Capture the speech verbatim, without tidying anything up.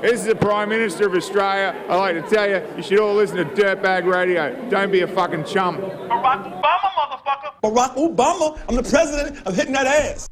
This is the Prime Minister of Australia. I like to tell you, you should all listen to Dirtbag Radio. Don't be a fucking chump. Barack Obama, motherfucker. Barack Obama, I'm the president of hitting that ass.